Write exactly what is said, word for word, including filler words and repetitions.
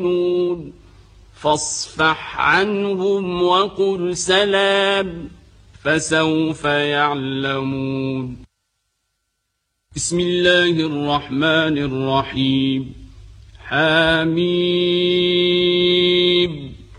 فاصفح عنهم وقل سلام فسوف يعلمون. بسم الله الرحمن الرحيم. حميم